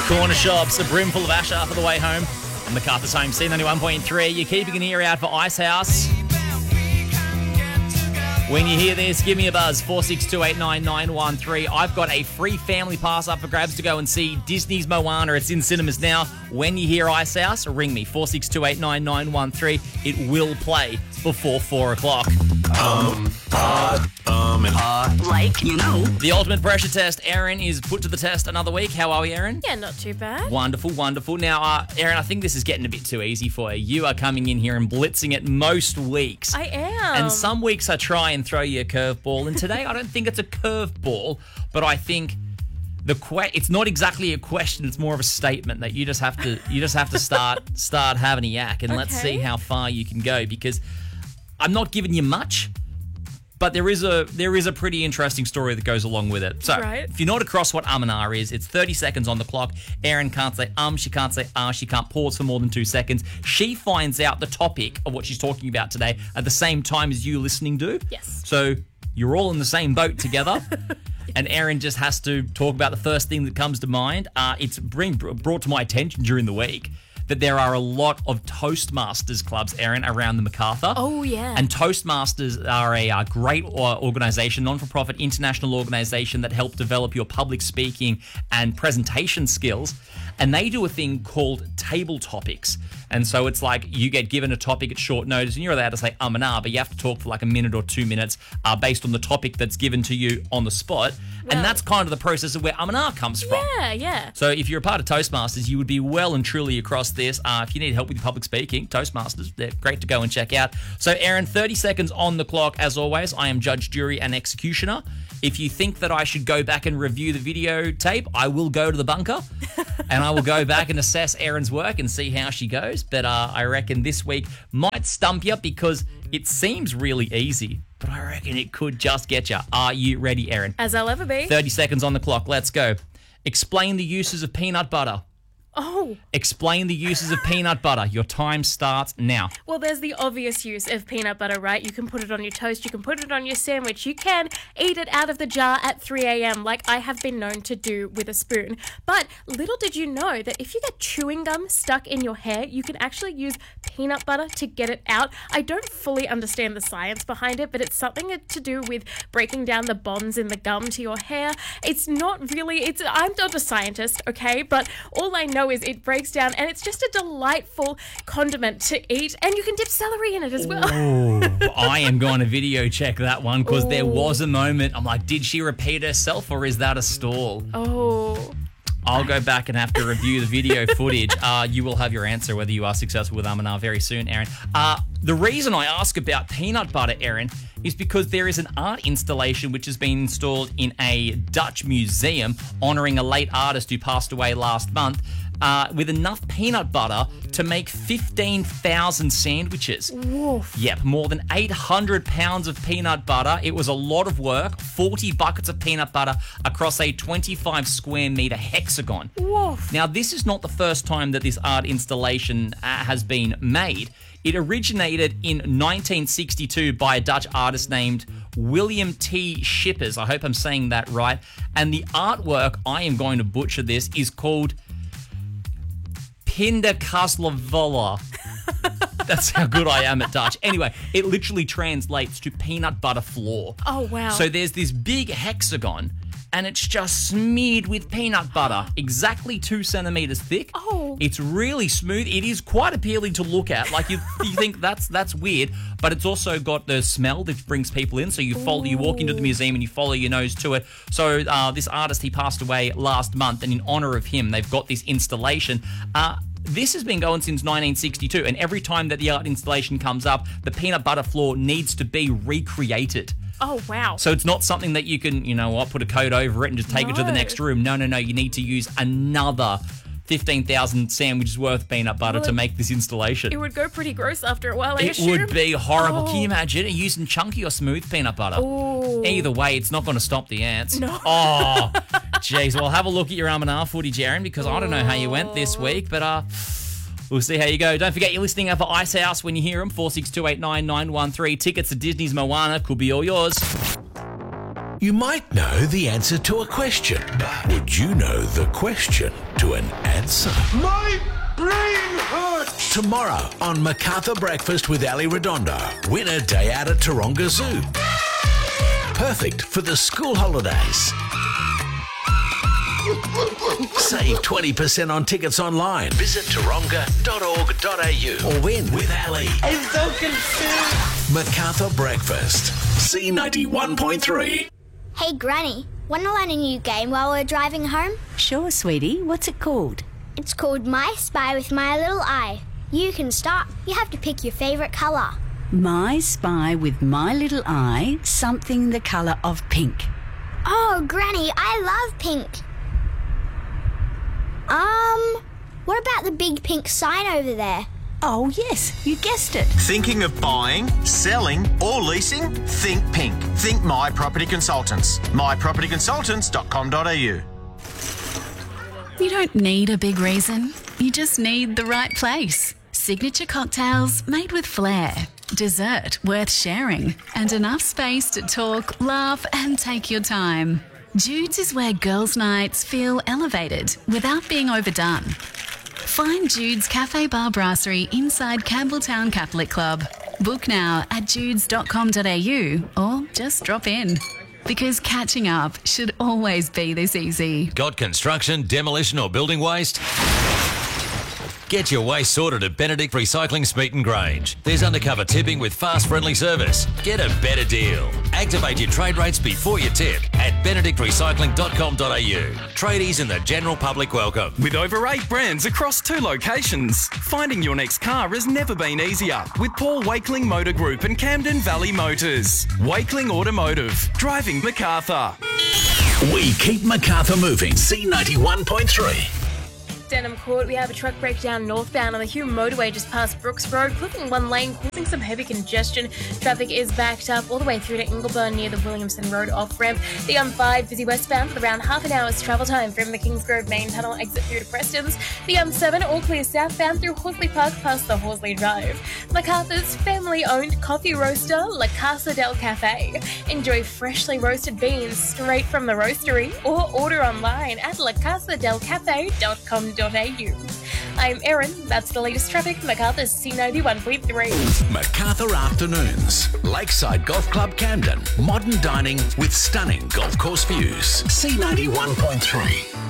Corner shops, a brimful of Asher for the way home. And MacArthur's home, C91.3. You're keeping an ear out for Icehouse. When you hear this, give me a buzz, 46289913. I've got a free family pass up for grabs to go and see Disney's Moana. It's in cinemas now. When you hear Icehouse, ring me, 46289913. It will play before 4 o'clock. Like, you know. The ultimate pressure test. Erin is put to the test another week. How are we, Erin? Yeah, not too bad. Wonderful, wonderful. Now, Erin, I think this is getting a bit too easy for you. You are coming in here and blitzing it most weeks. I am. And some weeks I try and throw you a curveball. And today I don't think it's a curveball, but I think it's not exactly a question. It's more of a statement that you just have to start having a yak, and let's see how far you can go, because I'm not giving you much. But there is a pretty interesting story that goes along with it. So, if you're not across what and ah is, it's 30 seconds on the clock. Erin can't say she can't say she can't pause for more than 2 seconds. She finds out the topic of what she's talking about today at the same time as you listening do. Yes. So, you're all in the same boat together. And Erin just has to talk about the first thing that comes to mind. It's brought to my attention during the week that there are a lot of Toastmasters clubs, Erin, around the MacArthur. Oh, yeah. And Toastmasters are a great organisation, non-for-profit international organisation that help develop your public speaking and presentation skills. And they do a thing called table topics. And so it's like you get given a topic at short notice and you're allowed to say and ah, but you have to talk for like a minute or 2 minutes based on the topic that's given to you on the spot. Well, and that's kind of the process of where and ah comes from. Yeah, yeah. So if you're a part of Toastmasters, you would be well and truly across this. If you need help with your public speaking, Toastmasters, they're great to go and check out. So Erin, 30 seconds on the clock. As always, I am judge, jury, and executioner. If you think that I should go back and review the videotape, I will go to the bunker and I will go back and assess Erin's work and see how she goes. But I reckon this week might stump you because it seems really easy, but I reckon it could just get you. Are you ready, Erin? As I'll ever be. 30 seconds on the clock. Let's go. Explain the uses of peanut butter. Oh. Explain the uses of peanut butter. Your time starts now. Well, there's the obvious use of peanut butter, right? You can put it on your toast. You can put it on your sandwich. You can eat it out of the jar at 3 a.m. like I have been known to do with a spoon. But little did you know that if you get chewing gum stuck in your hair, you can actually use peanut butter to get it out. I don't fully understand the science behind it, but it's something to do with breaking down the bonds in the gum to your hair. It's not really, I'm not a scientist, okay? But all I know is it breaks down and it's just a delightful condiment to eat, and you can dip celery in it as well. I am going to video check that one because there was a moment I'm like, did she repeat herself or is that a stall? I'll go back and have to review the video footage. You will have your answer whether you are successful with and ah very soon, Erin. The reason I ask about peanut butter, Erin, is because there is an art installation which has been installed in a Dutch museum honouring a late artist who passed away last month with enough peanut butter to make 15,000 sandwiches. Woof. Yep, more than 800 pounds of peanut butter. It was a lot of work. 40 buckets of peanut butter across a 25 square metre hexagon. Woof. Now, this is not the first time that this art installation has been made. It originated in 1962 by a Dutch artist named William T. Schippers. I hope I'm saying that right. And the artwork, I am going to butcher this, is called Pindakaaslevolle. That's how good I am at Dutch. Anyway, it literally translates to peanut butter floor. Oh, wow. So there's this big hexagon and it's just smeared with peanut butter, exactly 2 centimeters thick. Oh. It's really smooth. It is quite appealing to look at. Like you think that's weird, but it's also got the smell that brings people in. So you walk into the museum and you follow your nose to it. So this artist, he passed away last month, and in honor of him, they've got this installation. This has been going since 1962, and every time that the art installation comes up, the peanut butter floor needs to be recreated. Oh, wow. So it's not something that you can, put a coat over it and just take it to the next room. No. You need to use another 15,000 sandwiches worth of peanut butter to make this installation. It would go pretty gross after a while, I It assume. would be horrible. Can you imagine using chunky or smooth peanut butter? Ooh. Either way, it's not going to stop the ants. No. Oh, jeez. Well, have a look at your and ah footage, Erin, because I don't know how you went this week, but we'll see how you go. Don't forget you're listening out for Icehouse when you hear them. 46289913. Tickets to Disney's Moana could be all yours. You might know the answer to a question, but would you know the question to an answer? My brain hurts! Tomorrow on MacArthur Breakfast with Ali Redondo, win a day out at Taronga Zoo. Perfect for the school holidays. Save 20% on tickets online. Visit taronga.org.au or win with Ali. I'm so confused. MacArthur Breakfast. C91.3. Hey, Granny, want to learn a new game while we're driving home? Sure, sweetie. What's it called? It's called My Spy with My Little Eye. You can start. You have to pick your favourite colour. My Spy with My Little Eye, something the colour of pink. Oh, Granny, I love pink. What about the big pink sign over there? Oh, yes, you guessed it. Thinking of buying, selling, or leasing? Think pink. Think My Property Consultants. mypropertyconsultants.com.au. You don't need a big reason. You just need the right place. Signature cocktails made with flair. Dessert worth sharing. And enough space to talk, laugh, and take your time. Jude's is where girls' nights feel elevated without being overdone. Find Jude's Cafe Bar Brasserie inside Campbelltown Catholic Club. Book now at judes.com.au or just drop in. Because catching up should always be this easy. Got construction, demolition or building waste? Get your waste sorted at Benedict Recycling Smeaton Grange. There's undercover tipping with fast friendly service. Get a better deal. Activate your trade rates before you tip at benedictrecycling.com.au. Tradies and the general public welcome. With over 8 brands across 2 locations, finding your next car has never been easier with Paul Wakeling Motor Group and Camden Valley Motors. Wakeling Automotive, driving MacArthur. We keep MacArthur moving. C91.3. Denham Court, we have a truck breakdown northbound on the Hume motorway just past Brooks Road, clipping one lane, causing some heavy congestion. Traffic is backed up all the way through to Ingleburn near the Williamson Road off-ramp. The M5 busy westbound with around half an hour's travel time from the Kingsgrove main tunnel exit through to Preston's. The M7 all clear southbound through Horsley Park past the Horsley Drive. MacArthur's family-owned coffee roaster, La Casa del Cafe. Enjoy freshly roasted beans straight from the roastery or order online at lacasadelcafe.com.au. I'm Erin, that's the latest traffic, MacArthur's C91.3. MacArthur Afternoons. Lakeside Golf Club Camden. Modern dining with stunning golf course views. C91.3.